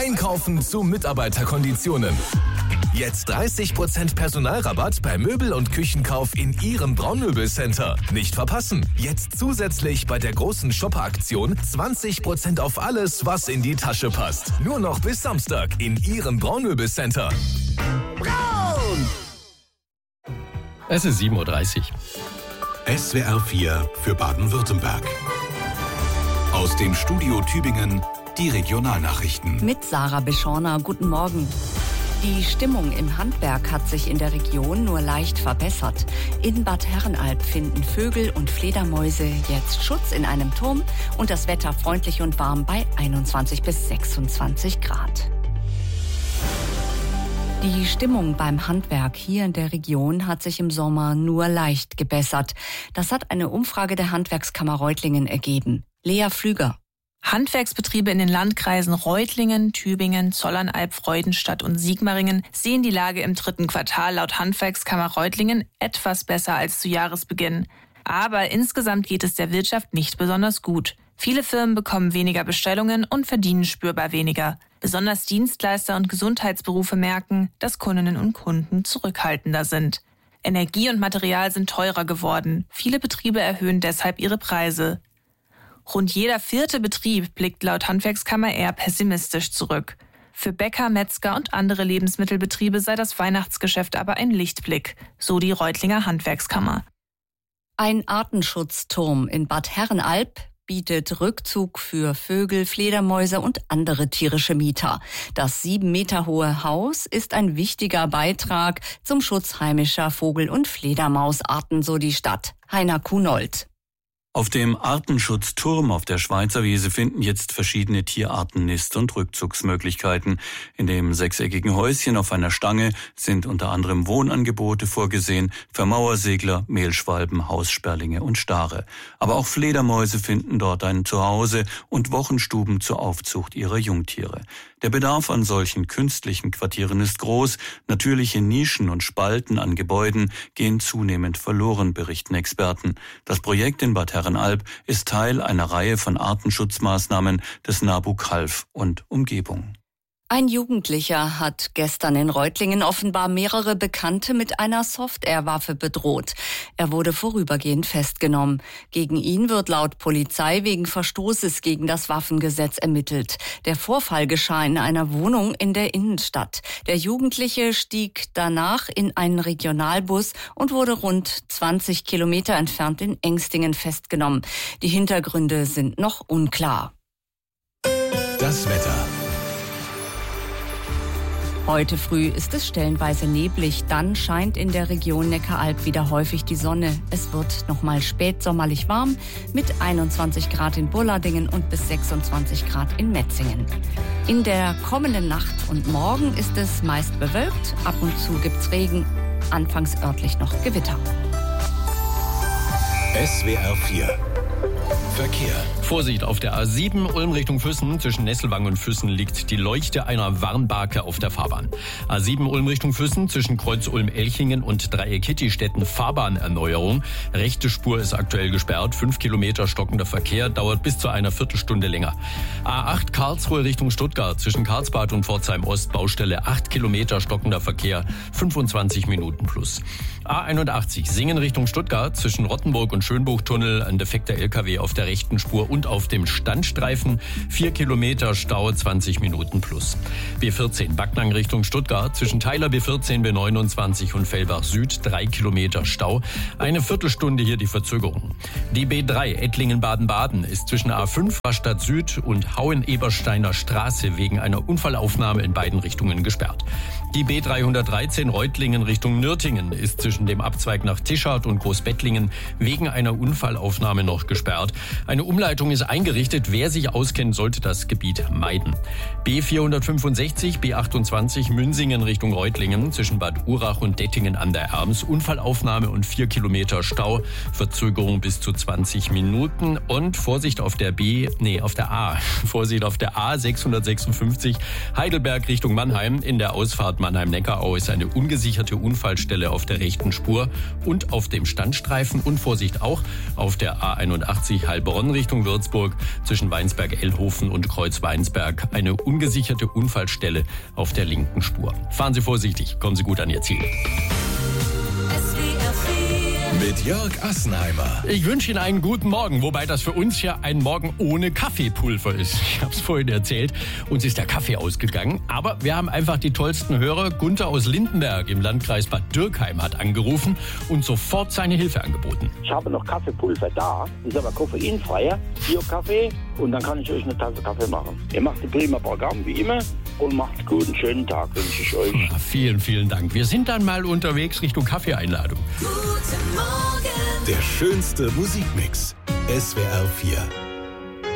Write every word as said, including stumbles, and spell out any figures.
Einkaufen zu Mitarbeiterkonditionen. Jetzt dreißig Prozent Personalrabatt bei Möbel- und Küchenkauf in Ihrem Braunmöbelcenter. Nicht verpassen. Jetzt zusätzlich bei der großen Shopper-Aktion zwanzig Prozent auf alles, was in die Tasche passt. Nur noch bis Samstag in Ihrem Braunmöbelcenter. Braun! Es ist sieben Uhr dreißig. S W R vier für Baden-Württemberg. Aus dem Studio Tübingen die Regionalnachrichten. Mit Sarah Beschorner, guten Morgen. Die Stimmung im Handwerk hat sich in der Region nur leicht verbessert. In Bad Herrenalb finden Vögel und Fledermäuse jetzt Schutz in einem Turm und das Wetter freundlich und warm bei einundzwanzig bis sechsundzwanzig Grad. Die Stimmung beim Handwerk hier in der Region hat sich im Sommer nur leicht gebessert. Das hat eine Umfrage der Handwerkskammer Reutlingen ergeben. Lea Flüger. Handwerksbetriebe in den Landkreisen Reutlingen, Tübingen, Zollernalb, Freudenstadt und Sigmaringen sehen die Lage im dritten Quartal laut Handwerkskammer Reutlingen etwas besser als zu Jahresbeginn. Aber insgesamt geht es der Wirtschaft nicht besonders gut. Viele Firmen bekommen weniger Bestellungen und verdienen spürbar weniger. Besonders Dienstleister und Gesundheitsberufe merken, dass Kundinnen und Kunden zurückhaltender sind. Energie und Material sind teurer geworden. Viele Betriebe erhöhen deshalb ihre Preise. Rund jeder vierte Betrieb blickt laut Handwerkskammer eher pessimistisch zurück. Für Bäcker, Metzger und andere Lebensmittelbetriebe sei das Weihnachtsgeschäft aber ein Lichtblick, so die Reutlinger Handwerkskammer. Ein Artenschutzturm in Bad Herrenalb bietet Rückzug für Vögel, Fledermäuse und andere tierische Mieter. Das sieben Meter hohe Haus ist ein wichtiger Beitrag zum Schutz heimischer Vogel- und Fledermausarten, so die Stadt. Heiner Kunold. Auf dem Artenschutzturm auf der Schweizer Wiese finden jetzt verschiedene Tierarten Nist- und Rückzugsmöglichkeiten. In dem sechseckigen Häuschen auf einer Stange sind unter anderem Wohnangebote vorgesehen für Mauersegler, Mehlschwalben, Haussperlinge und Stare. Aber auch Fledermäuse finden dort ein Zuhause und Wochenstuben zur Aufzucht ihrer Jungtiere. Der Bedarf an solchen künstlichen Quartieren ist groß. Natürliche Nischen und Spalten an Gebäuden gehen zunehmend verloren, berichten Experten. Das Projekt in Bad Herrenalb ist Teil einer Reihe von Artenschutzmaßnahmen des NABU Calw und Umgebung. Ein Jugendlicher hat gestern in Reutlingen offenbar mehrere Bekannte mit einer Software-Waffe bedroht. Er wurde vorübergehend festgenommen. Gegen ihn wird laut Polizei wegen Verstoßes gegen das Waffengesetz ermittelt. Der Vorfall geschah in einer Wohnung in der Innenstadt. Der Jugendliche stieg danach in einen Regionalbus und wurde rund zwanzig Kilometer entfernt in Engstingen festgenommen. Die Hintergründe sind noch unklar. Das Wetter. Heute früh ist es stellenweise neblig, dann scheint in der Region Neckaralb wieder häufig die Sonne. Es wird nochmal spätsommerlich warm mit einundzwanzig Grad in Burladingen und bis sechsundzwanzig Grad in Metzingen. In der kommenden Nacht und morgen ist es meist bewölkt, ab und zu gibt's Regen, anfangs örtlich noch Gewitter. S W R vier Verkehr. Vorsicht, auf der A sieben Ulm Richtung Füssen, zwischen Nesselwang und Füssen liegt die Leuchte einer Warnbarke auf der Fahrbahn. A sieben Ulm Richtung Füssen, zwischen Kreuz Ulm-Elchingen und Dreieck-Hittistetten Fahrbahnerneuerung. Rechte Spur ist aktuell gesperrt, fünf Kilometer stockender Verkehr, dauert bis zu einer Viertelstunde länger. A acht Karlsruhe Richtung Stuttgart, zwischen Karlsbad und Pforzheim Ost, Baustelle, acht Kilometer stockender Verkehr, fünfundzwanzig Minuten plus. A einundachtzig Singen Richtung Stuttgart, zwischen Rottenburg und Schönbuchtunnel, ein defekter L K W auf der rechten Spur und auf dem Standstreifen, vier Kilometer Stau, zwanzig Minuten plus. B vierzehn Backnang Richtung Stuttgart, zwischen Theiler B vierzehn, B neunundzwanzig und Fellbach Süd, drei Kilometer Stau, eine Viertelstunde hier die Verzögerung. Die B drei Ettlingen-Baden-Baden ist zwischen A fünf Rastatt Süd und Hauen-Ebersteiner Straße wegen einer Unfallaufnahme in beiden Richtungen gesperrt. Die B dreihundertdreizehn Reutlingen Richtung Nürtingen ist zwischen dem Abzweig nach Tischard und Großbettlingen wegen einer Unfallaufnahme noch gesperrt. Eine Umleitung ist eingerichtet. Wer sich auskennt, sollte das Gebiet meiden. B vierhundertfünfundsechzig, B achtundzwanzig Münsingen Richtung Reutlingen zwischen Bad Urach und Dettingen an der Erms. Unfallaufnahme und vier Kilometer Stau. Verzögerung bis zu zwanzig Minuten. Und Vorsicht auf der B, nee, auf der A. Vorsicht auf der A sechshundertsechsundfünfzig Heidelberg Richtung Mannheim. In der Ausfahrt Mannheim-Neckarau ist eine ungesicherte Unfallstelle auf der rechten Spur und auf dem Standstreifen. Und Vorsicht auch auf der A einundachtzig halb Heilbronn Richtung Würzburg zwischen Weinsberg-Ellhofen und Kreuz-Weinsberg eine ungesicherte Unfallstelle auf der linken Spur. Fahren Sie vorsichtig, kommen Sie gut an Ihr Ziel. Mit Jörg Assenheimer. Ich wünsche Ihnen einen guten Morgen, wobei das für uns ja ein Morgen ohne Kaffeepulver ist. Ich habe es vorhin erzählt, uns ist der Kaffee ausgegangen, aber wir haben einfach die tollsten Hörer. Gunther aus Lindenberg im Landkreis Bad Dürkheim hat angerufen und sofort seine Hilfe angeboten. Ich habe noch Kaffeepulver da, ist aber koffeinfreier, Bio-Kaffee, und dann kann ich euch eine Tasse Kaffee machen. Ihr macht ein prima Programm, wie immer, und macht einen guten, schönen Tag, wünsche ich euch. Ja, vielen, vielen Dank. Wir sind dann mal unterwegs Richtung Kaffeeeinladung. Guten Morgen. Der schönste Musikmix. S W R vier.